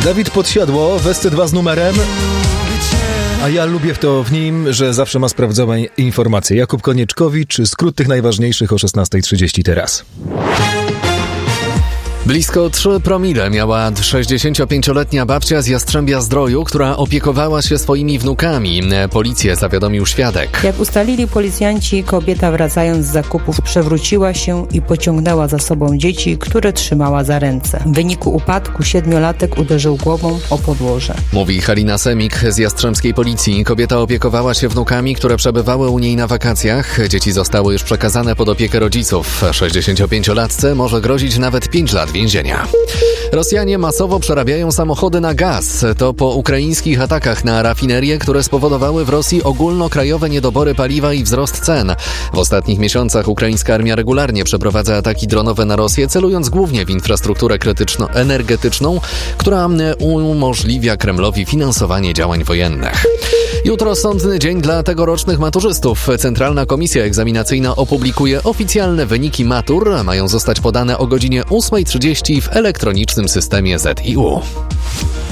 Dawid Podsiadło w SC2 z numerem. A ja lubię w nim, że zawsze ma sprawdzone informacje. Jakub Konieczkowicz, skrót tych najważniejszych o 16:30 teraz. Blisko 3 promile miała 65-letnia babcia z Jastrzębia-Zdroju, która opiekowała się swoimi wnukami. Policję zawiadomił świadek. Jak ustalili policjanci, kobieta wracając z zakupów przewróciła się i pociągnęła za sobą dzieci, które trzymała za ręce. W wyniku upadku 7-latek uderzył głową o podłoże. Mówi Halina Semik z jastrzębskiej policji. Kobieta opiekowała się wnukami, które przebywały u niej na wakacjach. Dzieci zostały już przekazane pod opiekę rodziców. 65-latce może grozić nawet 5 lat więzienia. Rosjanie masowo przerabiają samochody na gaz. To po ukraińskich atakach na rafinerie, które spowodowały w Rosji ogólnokrajowe niedobory paliwa i wzrost cen. W ostatnich miesiącach ukraińska armia regularnie przeprowadza ataki dronowe na Rosję, celując głównie w infrastrukturę energetyczną, która umożliwia Kremlowi finansowanie działań wojennych. Jutro sądny dzień dla tegorocznych maturzystów. Centralna Komisja Egzaminacyjna opublikuje oficjalne wyniki matur. Mają zostać podane o godzinie 8:30 w elektronicznym systemie ZIU.